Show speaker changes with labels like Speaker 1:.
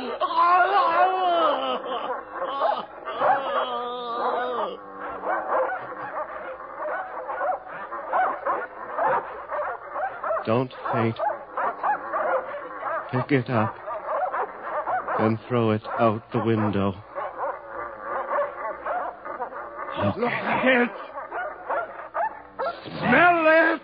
Speaker 1: Don't faint. Pick it up and throw it out the window. Look
Speaker 2: at it! Smell it!